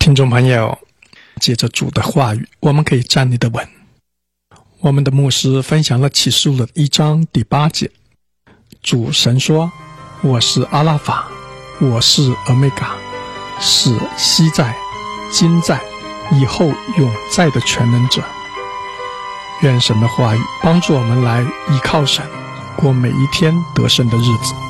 听众朋友，借着主的话语，我们可以站立得稳。我们的牧师分享了启示录的1章第8节，主神说，我是阿拉法，我是俄梅嘎，是昔在、今在、以后永在的全能者。愿神的话语帮助我们来依靠神，过每一天得胜的日子。